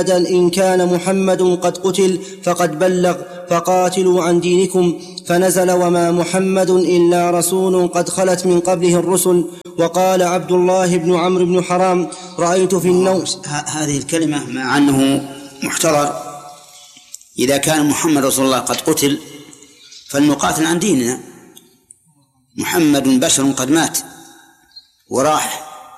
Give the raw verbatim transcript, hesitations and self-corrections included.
إن كان محمد قد قتل فقد بلغ فقاتلوا عن دينكم، فنزل وما محمد إلا رسول قد خلت من قبله الرسل. وقال عبد الله بن عمرو بن حرام رأيت في النوم. هذه الكلمة مع أنه محتضر، إذا كان محمد رسول الله قد قتل فلنقاتل عن ديننا، محمد بشر قد مات وراح